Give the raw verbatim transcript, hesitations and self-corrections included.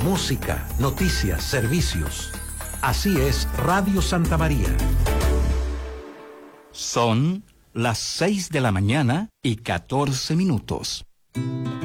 música, noticias, servicios. Así es Radio Santa María. Son las seis de la mañana y catorce minutos.